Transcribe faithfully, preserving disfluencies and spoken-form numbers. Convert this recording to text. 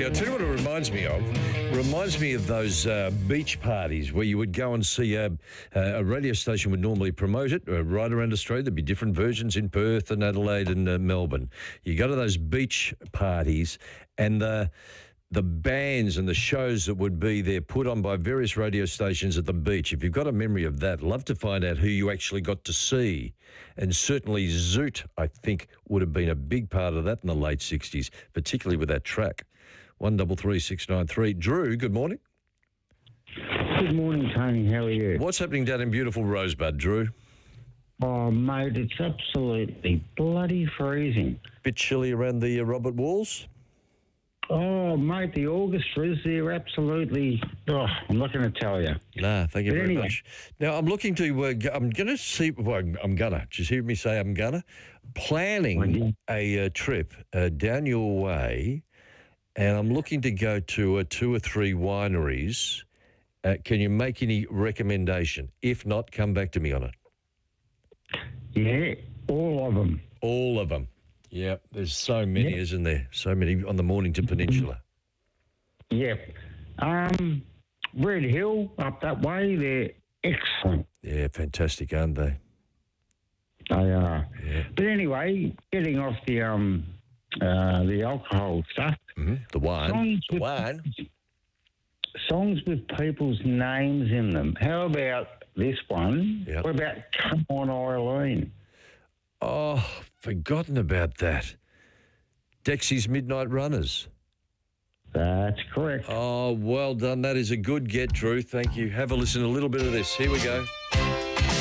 fantastic. I'll tell you what it reminds me of. It reminds me of those uh, beach parties where you would go and see a, a radio station would normally promote it uh, right around Australia. There'd be different versions in Perth and Adelaide and uh, Melbourne. You go to those beach parties and uh, the bands and the shows that would be there put on by various radio stations at the beach. If you've got a memory of that, love to find out who you actually got to see. And certainly Zoot, I think, would have been a big part of that in the late sixties, particularly with that track. one double three six nine three. Drew, good morning. Good morning, Tony. How are you? What's happening down in beautiful Rosebud, Drew? Oh, mate, it's absolutely bloody freezing. Bit chilly around the uh, Robert Walls? Oh, mate, the orchestras, they're absolutely... Oh, I'm not going to tell you. Nah, thank you But very anyway. much. Now, I'm looking to... Uh, go- I'm going to see... Well, I'm, I'm going to. Just hear me say I'm going to. Planning a uh, trip uh, down your way, and I'm looking to go to uh, two or three wineries. Uh, can you make any recommendation? If not, come back to me on it. Yeah, all of them. All of them. Yep, there's so many, Yep. isn't there? So many on the Mornington Peninsula. Yep. Um, Red Hill, up that way, they're excellent. Yeah, fantastic, aren't they? They are. Yeah. But anyway, getting off the um uh, the alcohol stuff, Mm-hmm. The wine. Songs The with- wine. songs with people's names in them. How about this one? Yep. What about Come On Eileen? Oh, forgotten about that. Dexy's Midnight Runners. That's correct. Oh, well done. That is a good get, Drew. Thank you. Have a listen to a little bit of this. Here we go.